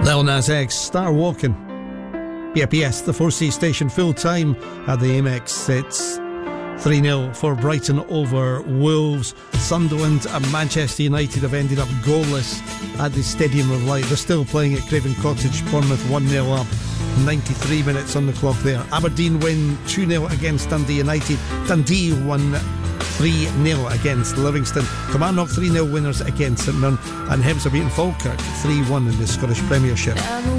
Lil Nas X, Star Walking. BPS, the 4C station, full time at the Amex. It's 3-0 for Brighton over Wolves. Sunderland and Manchester United have ended up goalless at the Stadium of Light. They're still playing at Craven Cottage. Bournemouth 1-0 up. 93 minutes on the clock there. Aberdeen win 2-0 against Dundee United. Dundee won 3-0 against Livingston. Kilmarnock 3-0 winners against St Mirren, and Hibs have beaten Falkirk 3-1 in the Scottish Premiership.